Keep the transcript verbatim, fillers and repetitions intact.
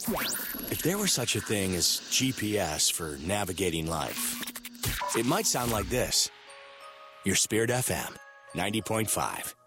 If there were such a thing as G P S for navigating life, it might sound like this. Your Spirit F M, ninety point five.